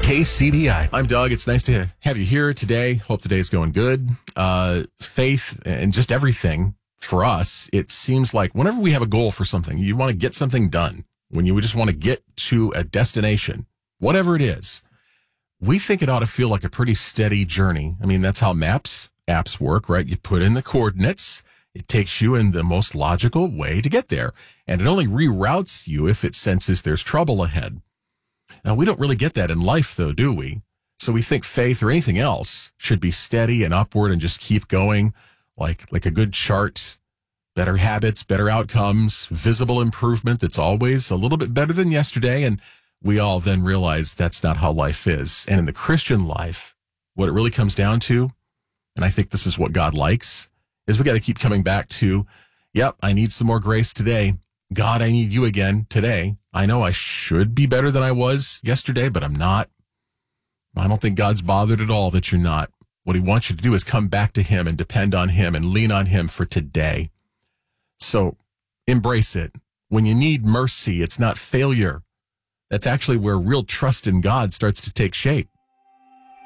KCBI. I'm Doug. It's nice to have you here today. Hope today's going good. Faith and just everything for us, it seems like whenever we have a goal for something, you want to get something done, when you just want to get to a destination, whatever it is, we think it ought to feel like a pretty steady journey. I mean, that's how apps work, right? You put in the coordinates. It takes you in the most logical way to get there. And it only reroutes you if it senses there's trouble ahead. Now, we don't really get that in life, though, do we? So we think faith or anything else should be steady and upward and just keep going like a good chart, better habits, better outcomes, visible improvement that's always a little bit better than yesterday. And we all then realize that's not how life is. And in the Christian life, what it really comes down to, and I think this is what God likes, is we got to keep coming back to, yep, I need some more grace today. God, I need you again today. I know I should be better than I was yesterday, but I'm not. I don't think God's bothered at all that you're not. What he wants you to do is come back to him and depend on him and lean on him for today. So embrace it. When you need mercy, it's not failure. That's actually where real trust in God starts to take shape.